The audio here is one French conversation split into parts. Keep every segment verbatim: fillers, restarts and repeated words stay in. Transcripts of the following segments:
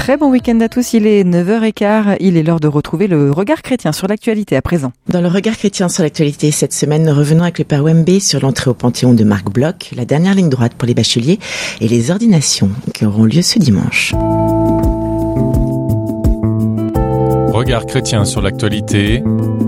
Très bon week-end à tous, il est neuf heures quinze, il est l'heure de retrouver le regard chrétien sur l'actualité à présent. Dans le regard chrétien sur l'actualité cette semaine, nous revenons avec le Père Wembe sur l'entrée au Panthéon de Marc Bloch, la dernière ligne droite pour les bacheliers et les ordinations qui auront lieu ce dimanche. Regard chrétien sur l'actualité,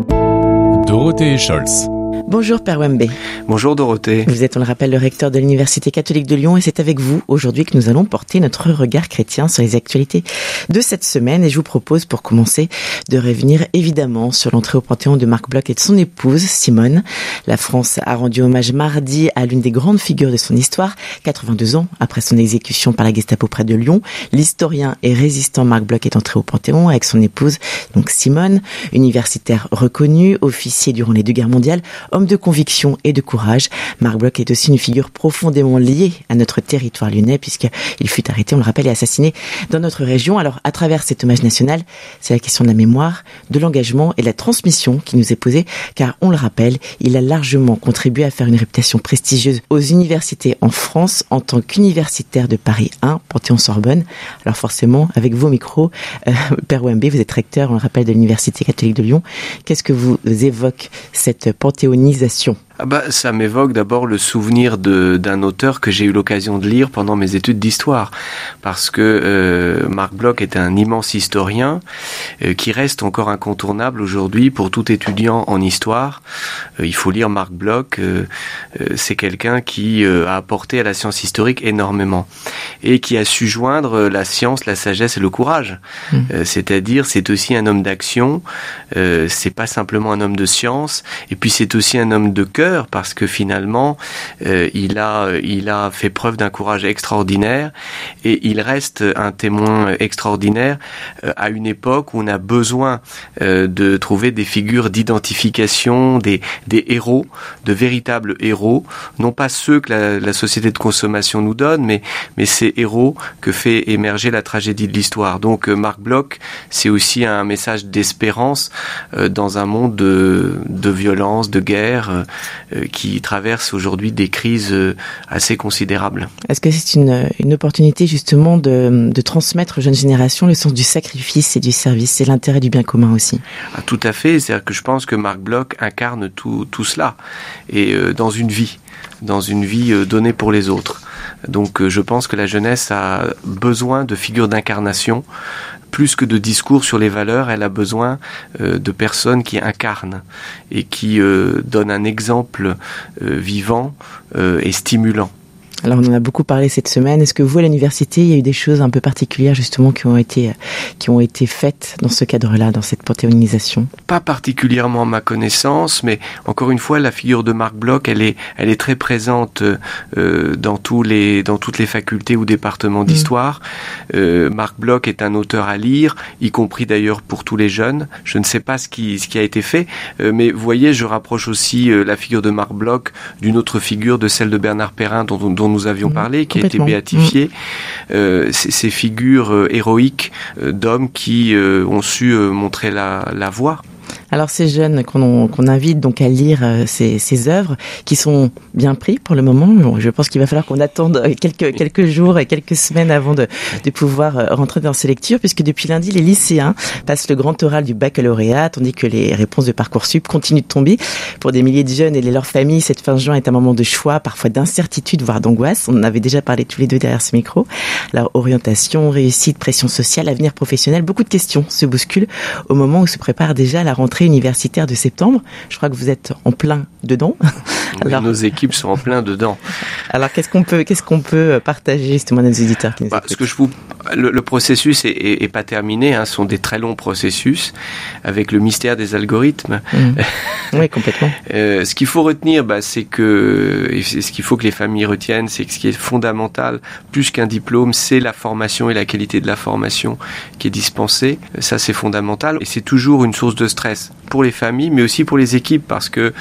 Dorothée Scholz. Bonjour Père Wembe. Bonjour Dorothée. Vous êtes, on le rappelle, le recteur de l'Université catholique de Lyon et c'est avec vous aujourd'hui que nous allons porter notre regard chrétien sur les actualités de cette semaine. Et je vous propose pour commencer de revenir évidemment sur l'entrée au Panthéon de Marc Bloch et de son épouse Simone. La France a rendu hommage mardi à l'une des grandes figures de son histoire, quatre-vingt-deux ans après son exécution par la Gestapo près de Lyon. L'historien et résistant Marc Bloch est entré au Panthéon avec son épouse, donc Simone, universitaire reconnue, officier durant les deux guerres mondiales, homme de conviction et de courage. Marc Bloch est aussi une figure profondément liée à notre territoire lyonnais puisqu'il fut arrêté, on le rappelle, et assassiné dans notre région. Alors, à travers cet hommage national, c'est la question de la mémoire, de l'engagement et de la transmission qui nous est posée, car on le rappelle, il a largement contribué à faire une réputation prestigieuse aux universités en France en tant qu'universitaire de Paris un, Panthéon-Sorbonne. Alors forcément, avec vos micros, euh, Père Wembe, vous êtes recteur, on le rappelle, de l'Université catholique de Lyon. Qu'est-ce que vous évoque cette panthéonisation? Ah bah, ça m'évoque d'abord le souvenir de, d'un auteur que j'ai eu l'occasion de lire pendant mes études d'histoire. Parce que euh, Marc Bloch est un immense historien euh, qui reste encore incontournable aujourd'hui pour tout étudiant en histoire. Euh, il faut lire Marc Bloch. Euh, euh, c'est quelqu'un qui euh, a apporté à la science historique énormément. Et qui a su joindre la science, la sagesse et le courage. Mmh. Euh, c'est-à-dire, c'est aussi un homme d'action. Euh, c'est pas simplement un homme de science. Et puis, c'est aussi un homme de cœur. Parce que finalement, euh, il a, il a fait preuve d'un courage extraordinaire et il reste un témoin extraordinaire euh, à une époque où on a besoin euh, de trouver des figures d'identification, des, des héros, de véritables héros, non pas ceux que la, la société de consommation nous donne, mais, mais ces héros que fait émerger la tragédie de l'histoire. Donc euh, Marc Bloch, c'est aussi un message d'espérance euh, dans un monde de, de violence, de guerre, euh, qui traverse aujourd'hui des crises assez considérables. Est-ce que c'est une, une opportunité justement de, de transmettre aux jeunes générations le sens du sacrifice et du service et l'intérêt du bien commun aussi? Ah, tout à fait, c'est-à-dire que je pense que Marc Bloch incarne tout, tout cela et euh, dans une vie, dans une vie euh, donnée pour les autres. Donc euh, je pense que la jeunesse a besoin de figures d'incarnation. Plus que de discours sur les valeurs, elle a besoin euh, de personnes qui incarnent et qui euh, donnent un exemple euh, vivant euh, et stimulant. Alors on en a beaucoup parlé cette semaine. Est-ce que vous à l'université, il y a eu des choses un peu particulières justement qui ont été qui ont été faites dans ce cadre-là, dans cette panthéonisation? Pas particulièrement à ma connaissance, mais encore une fois, la figure de Marc Bloch, elle est elle est très présente euh, dans tous les dans toutes les facultés ou départements d'histoire. Mmh. Euh, Marc Bloch est un auteur à lire, y compris d'ailleurs pour tous les jeunes. Je ne sais pas ce qui ce qui a été fait, euh, mais vous voyez, je rapproche aussi euh, la figure de Marc Bloch d'une autre figure, de celle de Bernard Perrin, dont, dont nous avions parlé, qui a été béatifié. Mmh. Euh, ces, ces figures euh, héroïques euh, d'hommes qui euh, ont su euh, montrer la, la voie. Alors ces jeunes qu'on, qu'on invite donc à lire euh, ces, ces œuvres qui sont bien pris pour le moment. Bon, je pense qu'il va falloir qu'on attende quelques quelques jours et quelques semaines avant de, de pouvoir rentrer dans ces lectures, puisque depuis lundi les lycéens passent le grand oral du baccalauréat, tandis que les réponses de Parcoursup continuent de tomber. Pour des milliers de jeunes et leurs familles, cette fin juin est un moment de choix, parfois d'incertitude, voire d'angoisse. On en avait déjà parlé tous les deux derrière ce micro. Alors orientation, réussite, pression sociale, avenir professionnel, beaucoup de questions se bousculent au moment où se prépare déjà la rentrée universitaire de septembre. Je crois que vous êtes en plein dedans. Alors, oui, nos équipes sont en plein dedans. Alors, qu'est-ce qu'on peut, qu'est-ce qu'on peut partager justement à nos auditeurs qui nous bah, écoutent? Ce que je vous, le, le processus est, est, est pas terminé. Hein, ce sont des très longs processus avec le mystère des algorithmes. Mmh. Oui, complètement. euh, ce qu'il faut retenir, bah, c'est que, et c'est ce qu'il faut que les familles retiennent, c'est que ce qui est fondamental, plus qu'un diplôme, c'est la formation et la qualité de la formation qui est dispensée. Ça, c'est fondamental et c'est toujours une source de stress pour les familles, mais aussi pour les équipes, parce que euh,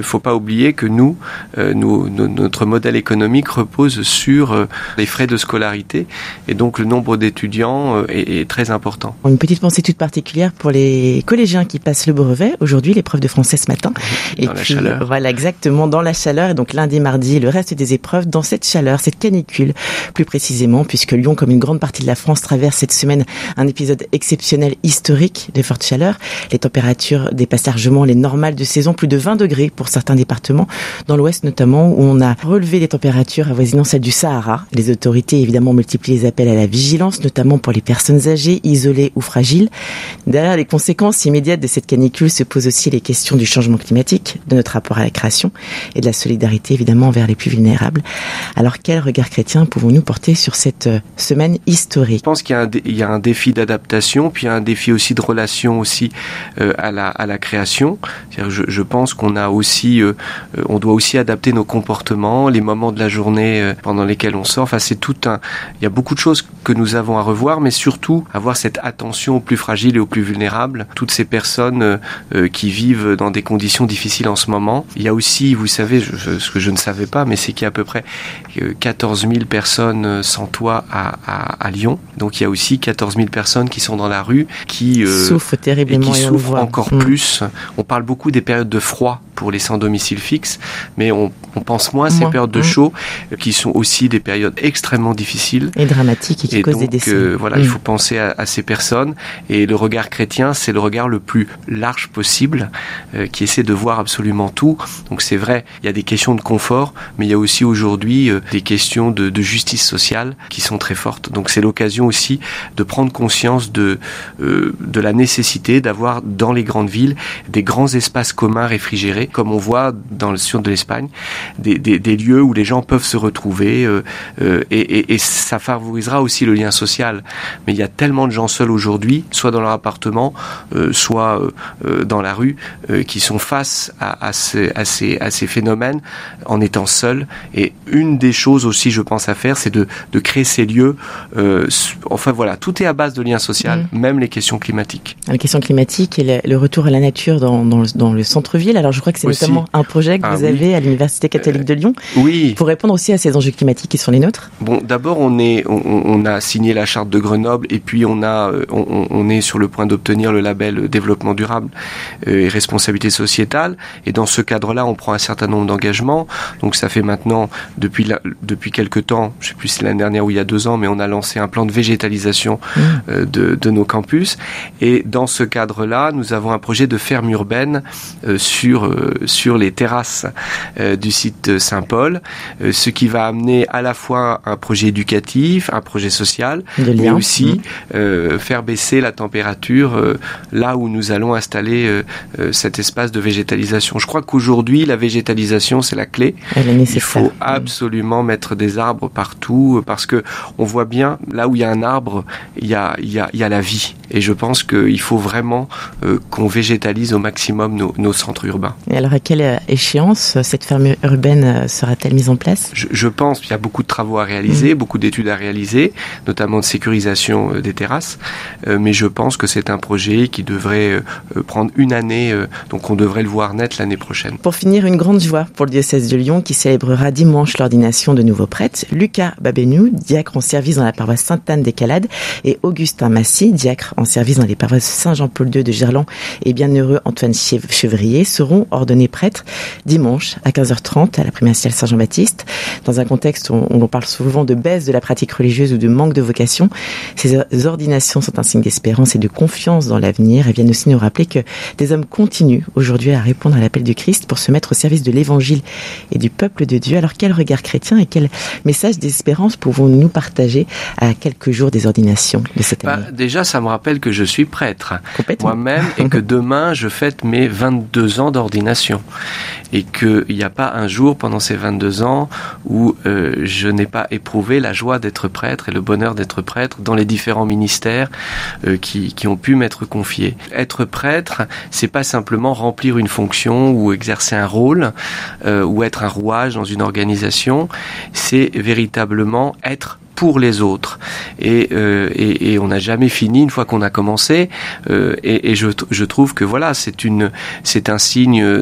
euh, faut pas oublier que nous, euh, nous, no, notre modèle économique repose sur euh, les frais de scolarité, et donc le nombre d'étudiants euh, est, est très important. Une petite pensée toute particulière pour les collégiens qui passent le brevet. Aujourd'hui, l'épreuve de français ce matin. Oui, dans et la puis, chaleur. Voilà, exactement, dans la chaleur. Et donc lundi, mardi, le reste des épreuves dans cette chaleur, cette canicule, plus précisément, puisque Lyon, comme une grande partie de la France, traverse cette semaine un épisode exceptionnel historique de forte chaleur. Les températures dépassent largement les normales de saison, plus de vingt degrés pour certains départements, dans l'ouest notamment, où on a relevé les températures avoisinant celles du Sahara. Les autorités, évidemment, multiplient les appels à la vigilance, notamment pour les personnes âgées, isolées ou fragiles. Derrière les conséquences immédiates de cette canicule se posent aussi les questions du changement climatique, de notre rapport à la création et de la solidarité, évidemment, envers les plus vulnérables. Alors, quel regard chrétien pouvons-nous porter sur cette semaine historique? Je pense qu'il y a un, dé- il y a un défi d'adaptation, puis il y a un défi aussi de relation aussi euh, à la à la création. C'est-à-dire, je, je pense qu'on a aussi, euh, on doit aussi adapter nos comportements, les moments de la journée euh, pendant lesquels on sort. Enfin, c'est tout un. Il y a beaucoup de choses que nous avons à revoir, mais surtout avoir cette attention aux plus fragiles et aux plus vulnérables. Toutes ces personnes euh, euh, qui vivent dans des conditions difficiles en ce moment. Il y a aussi, vous savez, je, ce que je ne savais pas, mais c'est qu'il y a à peu près euh, quatorze mille personnes sans toit à, à, à Lyon. Donc il y a aussi quatorze mille personnes qui sont dans la rue, qui euh, souffrent terriblement et qui et souffrent encore mmh. plus. On parle beaucoup des périodes de froid pour les sans domicile fixe, mais on, on pense moins à ces Moi. périodes de mmh. chaud, qui sont aussi des périodes extrêmement difficiles. Et dramatiques et qui et causent donc, des décès. Euh, voilà, mmh. il faut penser à, à ces personnes. Et le regard chrétien, c'est le regard le plus large possible, euh, qui essaie de voir absolument tout. Donc c'est vrai, il y a des questions de confort, mais il y a aussi aujourd'hui euh, des questions de, de justice sociale qui sont très fortes. Donc c'est l'occasion aussi de prendre conscience de, euh, de la nécessité d'avoir dans les grandes villes des grands espaces communs réfrigérés, comme on voit dans le sud de l'Espagne, des, des, des lieux où les gens peuvent se retrouver euh, euh, et, et, et ça favorisera aussi le lien social. Mais il y a tellement de gens seuls aujourd'hui, soit dans leur appartement, euh, soit euh, dans la rue, euh, qui sont face à, à, ces, à, ces, à ces phénomènes en étant seuls. Et une des choses aussi, je pense, à faire, c'est de, de créer ces lieux. Euh, enfin voilà, tout est à base de liens sociaux, mmh. même les questions climatiques. La question climatique et le, le retour à la nature dans, dans, le, dans le centre-ville. Alors je crois que c'est aussi notamment un projet que ah, vous oui. avez à l'Université catholique de Lyon. Euh, oui. Pour répondre aussi à ces enjeux climatiques qui sont les nôtres. Bon, d'abord on est, on, on a signé la charte de Grenoble et puis on a, on, on est sur le point d'obtenir le label développement durable et responsabilité sociétale. Et dans ce cadre-là, on prend un certain nombre d'engagements. Donc ça fait maintenant depuis la, depuis quelques temps, je sais plus si c'est l'année dernière ou il y a deux ans, mais on a lancé un plan de végétalisation mmh. euh, de, de nos campus. Et dans ce cadre-là, nous avons un projet de ferme urbaine euh, sur euh, sur les terrasses euh, du site Saint-Paul, euh, ce qui va amener à la fois un projet éducatif, un projet social, de mais lien. aussi mmh. euh, faire baisser la température euh, là où nous allons installer euh, euh, cet espace de végétalisation. Je crois qu'aujourd'hui, la végétalisation, c'est la clé. Elle est nécessaire. Il faut absolument mmh. mettre des arbres partout parce que on voit bien, là où il y a un arbre, il y a, il y a, il y a la vie. Et je pense qu'il faut vraiment euh, qu'on végétalise au maximum nos, nos centres urbains. Et alors, à quelle échéance cette ferme urbaine sera-t-elle mise en place ? je, je pense qu'il y a beaucoup de travaux à réaliser, mmh. beaucoup d'études à réaliser, notamment de sécurisation euh, des terrasses. Euh, mais je pense que c'est un projet qui devrait euh, prendre une année, euh, donc on devrait le voir naître l'année prochaine. Pour finir, une grande joie pour le diocèse de Lyon qui célébrera dimanche l'ordination de nouveaux prêtres. Lucas Babenou, diacre en service dans la paroisse Sainte-Anne-des-Calades, et Augustin Massy, diacre en service dans les paroisses Saint-Jean-Paul deux de Gerland et bienheureux Antoine Chevrier, seront ordonnés prêtres dimanche à quinze heures trente à la primatiale Saint-Jean-Baptiste. Dans un contexte où on parle souvent de baisse de la pratique religieuse ou de manque de vocation, ces ordinations sont un signe d'espérance et de confiance dans l'avenir et viennent aussi nous rappeler que des hommes continuent aujourd'hui à répondre à l'appel du Christ pour se mettre au service de l'évangile et du peuple de Dieu. Alors quel regard chrétien et quel message d'espérance pouvons-nous partager à quelques jours des ordinations de cette année ? Bah, déjà, ça me rappelle que je suis prêtre moi-même et que demain, je fête mes vingt-deux ans d'ordination. Et qu'il n'y a pas un jour pendant ces vingt-deux ans où euh, je n'ai pas éprouvé la joie d'être prêtre et le bonheur d'être prêtre dans les différents ministères euh, qui, qui ont pu m'être confiés. Être prêtre, c'est pas simplement remplir une fonction ou exercer un rôle euh, ou être un rouage dans une organisation, c'est véritablement être pour les autres. Et, euh, et, et on n'a jamais fini une fois qu'on a commencé. Euh, et et je, je trouve que voilà, c'est une, c'est un signe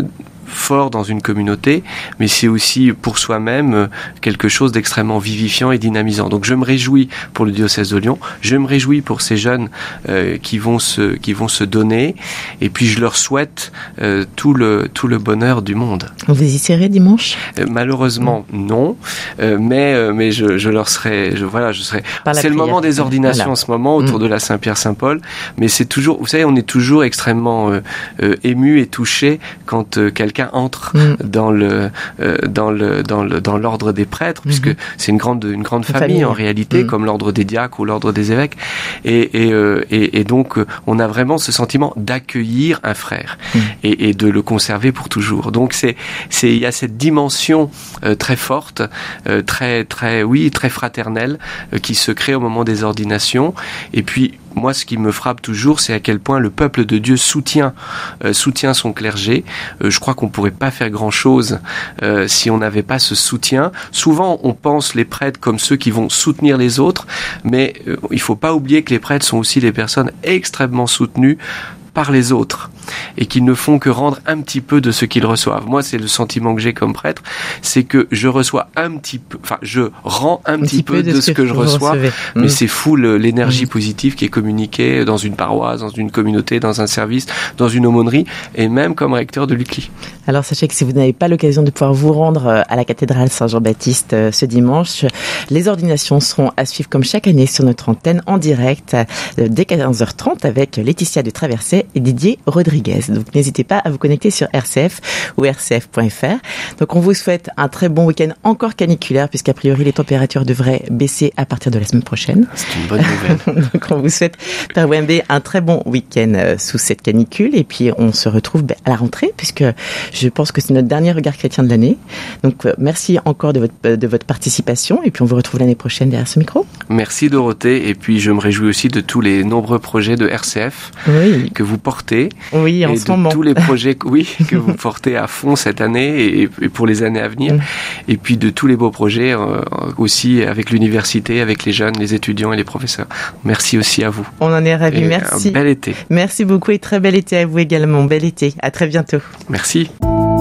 fort dans une communauté, mais c'est aussi pour soi-même quelque chose d'extrêmement vivifiant et dynamisant. Donc je me réjouis pour le diocèse de Lyon, je me réjouis pour ces jeunes euh, qui vont se qui vont se donner, et puis je leur souhaite euh, tout le tout le bonheur du monde. Vous y serez dimanche ? euh, Malheureusement mmh. non, euh, mais euh, mais je je leur serai je voilà je serai. C'est prière. Le moment des ordinations voilà. En ce moment autour mmh. de la Saint-Pierre-Saint-Paul, mais c'est toujours, vous savez, on est toujours extrêmement euh, euh, ému et touché quand euh, quelqu'un entre mmh. dans le euh, dans le dans le dans l'ordre des prêtres, mmh. puisque c'est une grande une grande famille, famille en réalité, mmh. comme l'ordre des diacres ou l'ordre des évêques, et et euh, et, et donc euh, on a vraiment ce sentiment d'accueillir un frère mmh. et, et de le conserver pour toujours. Donc c'est c'est il y a cette dimension euh, très forte, euh, très très oui très fraternelle euh, qui se crée au moment des ordinations. Et puis moi, ce qui me frappe toujours, c'est à quel point le peuple de Dieu soutient, euh, soutient son clergé. Euh, je crois qu'on pourrait pas faire grand-chose euh, si on n'avait pas ce soutien. Souvent, on pense les prêtres comme ceux qui vont soutenir les autres, mais euh, il faut pas oublier que les prêtres sont aussi des personnes extrêmement soutenues par les autres et qu'ils ne font que rendre un petit peu de ce qu'ils reçoivent. Moi, c'est le sentiment que j'ai comme prêtre, c'est que je reçois un petit peu, enfin, je rends un, un petit, petit peu, peu de, de ce que, que je reçois, recevez. mais mmh. c'est fou le, l'énergie mmh. positive qui est communiquée dans une paroisse, dans une communauté, dans un service, dans une aumônerie, et même comme recteur de l'U C L I. Alors, sachez que si vous n'avez pas l'occasion de pouvoir vous rendre à la cathédrale Saint-Jean-Baptiste ce dimanche, les ordinations seront à suivre comme chaque année sur notre antenne en direct dès quinze heures trente avec Laetitia de Traversée et Didier Rodriguez. Donc n'hésitez pas à vous connecter sur R C F ou R C F point F R. Donc on vous souhaite un très bon week-end encore caniculaire, puisqu'a priori les températures devraient baisser à partir de la semaine prochaine. C'est une bonne nouvelle. Donc on vous souhaite, Père Wembe, un très bon week-end sous cette canicule, et puis on se retrouve à la rentrée, puisque je pense que c'est notre dernier regard chrétien de l'année. Donc merci encore de votre, de votre participation, et puis on vous retrouve l'année prochaine derrière ce micro. Merci Dorothée, et puis je me réjouis aussi de tous les nombreux projets de R C F oui. que vous portez. Oui, en et ce de moment. tous les projets oui, que vous portez à fond cette année et, et pour les années à venir. Mmh. Et puis de tous les beaux projets euh, aussi avec l'université, avec les jeunes, les étudiants et les professeurs. Merci aussi à vous. On en est ravis, et merci. Un bel été. Merci beaucoup et très bel été à vous également. Bel été. À très bientôt. Merci.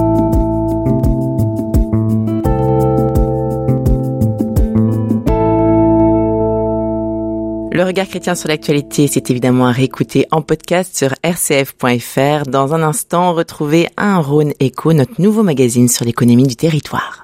Le regard chrétien sur l'actualité, c'est évidemment à réécouter en podcast sur R C F point F R. Dans un instant, retrouvez Un Rhône Écho, notre nouveau magazine sur l'économie du territoire.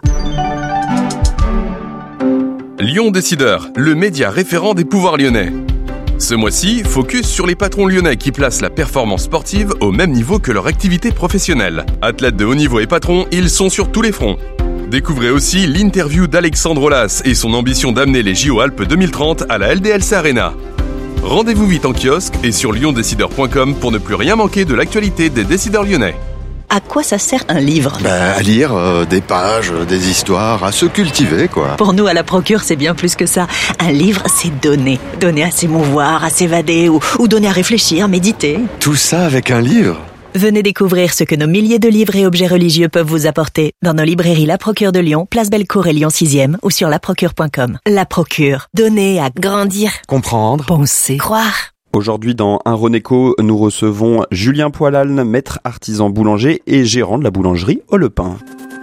Lyon Décideur, le média référent des pouvoirs lyonnais. Ce mois-ci, focus sur les patrons lyonnais qui placent la performance sportive au même niveau que leur activité professionnelle. Athlètes de haut niveau et patrons, ils sont sur tous les fronts. Découvrez aussi l'interview d'Alexandre Olas et son ambition d'amener les J O Alpes deux mille trente à la L D L C Arena. Rendez-vous vite en kiosque et sur lyon décideur point com pour ne plus rien manquer de l'actualité des décideurs lyonnais. À quoi ça sert un livre ? Ben, à lire euh, des pages, euh, des histoires, à se cultiver, quoi. Pour nous, à la Procure, c'est bien plus que ça. Un livre, c'est donner. Donner à s'émouvoir, à s'évader ou, ou donner à réfléchir, méditer. Tout ça avec un livre ? Venez découvrir ce que nos milliers de livres et objets religieux peuvent vous apporter dans nos librairies La Procure de Lyon, Place Bellecour et Lyon sixième ou sur la procure point com. La Procure, donner à grandir, comprendre, penser, croire. Aujourd'hui, dans Un Rhône Écho, nous recevons Julien Poilalne, maître artisan boulanger et gérant de la boulangerie Aulepin.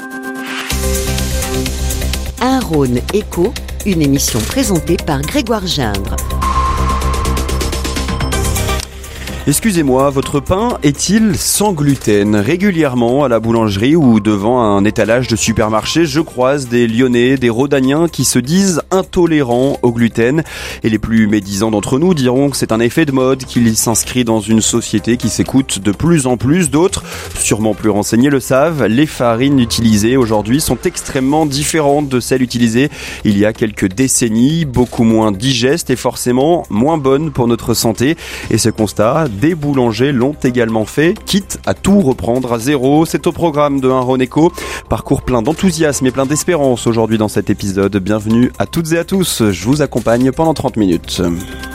Un Rhône Écho, une émission présentée par Grégoire Gindre. Excusez-moi, votre pain est-il sans gluten ? Régulièrement à la boulangerie ou devant un étalage de supermarché, je croise des Lyonnais, des Rhodaniens qui se disent intolérants au gluten. Et les plus médisants d'entre nous diront que c'est un effet de mode, qu'il s'inscrit dans une société qui s'écoute de plus en plus. D'autres, sûrement plus renseignés, le savent. Les farines utilisées aujourd'hui sont extrêmement différentes de celles utilisées il y a quelques décennies, beaucoup moins digestes et forcément moins bonnes pour notre santé. Et ce constat, des boulangers l'ont également fait, quitte à tout reprendre à zéro. C'est au programme de Un Rhône Écho. Parcours plein d'enthousiasme et plein d'espérance aujourd'hui dans cet épisode. Bienvenue à toutes et à tous. Je vous accompagne pendant trente minutes.